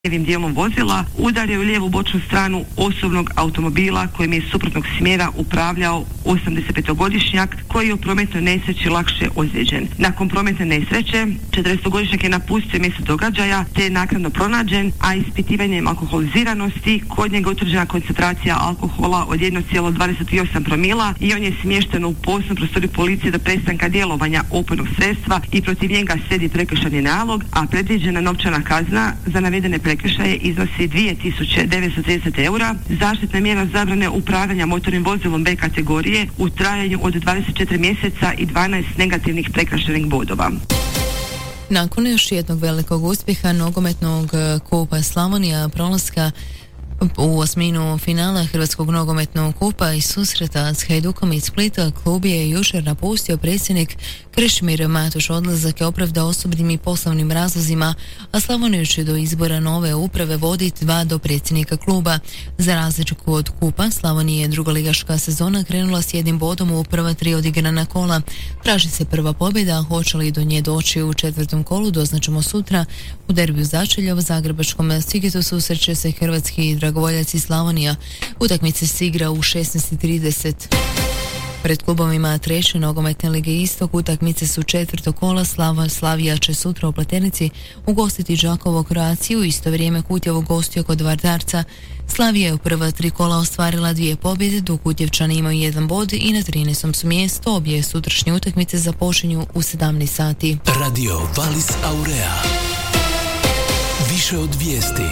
lijevim dijelom vozila udario u lijevu bočnu stranu osobnog automobila kojim je suprotnog smjera upravljao 85-godišnjak koji je u prometnoj nesreći lakše ozlijeđen. Nakon prometne nesreće 40-godišnjak je napustio mjesto događaja te je naknadno pronađen, a ispitivanjem alkoholiziranosti kod njega utvrđena koncentracija alkohola od 1,28 promila i on je smješten u posebnu prostoriju policije do prestanka djelovanja opojnog sredstva i protiv njega slijedi prekršajni nalog, a predviđena novčana kazna za navedene prekršaje iznosi 2930 eura, zaštitna mjera zabrane upravljanja motornim vozilom B kategorije u trajanju od 24 mjeseca i 12 negativnih prekršajnih bodova. Nakon još jednog velikog uspjeha nogometnog kupa Slavonija prolaska u osminu finala Hrvatskog nogometnog kupa i susreta s Hajdukom iz Splita, klub je jučer napustio predsjednik Krešimir Matoš. Odlazak je opravdao osobnim i poslovnim razlozima, a Slavoniju će do izbora nove uprave voditi 2 do predsjednika kluba. Za razliku od kupa, Slavonije je drugoligaška sezona krenula s 1 bodom u prva 3 odigrana kola. Traži se prva pobjeda, a hoće li do nje doći u 4. kolu doznaćemo sutra. U derbiju Začelja u zagrebačkom Sigetu susreće se hrvatski Dragovoljac iz Slavonija. Utakmica se igra u 16:30. Pred klubovima 3. nogometne lige Istok utakmice su 4. kola. Slavija će sutra u Pleternici ugostiti Đakovo Croaciju, u isto vrijeme Kutjevo gostio kod Vardarca. Slavija je u prva 3 kola ostvarila 2 pobjede, dok Kutjevčani imaju 1 bod i na 13. su mjestu. Obje sutrašnje utakmice započinju u 17 sati. Radio Valis Aurea. Više od vijesti.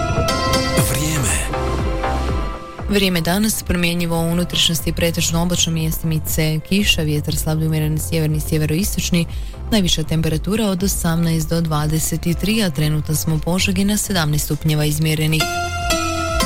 Vrijeme danas promjenjivo u unutrašnjosti pretežno oblačno, mjestimice kiša, vjetar slab umjeren sjeverni sjeveroistočni, najviša temperatura od 18 do 23, a trenutno smo u Požegi na 17 stupnjeva izmjerenih.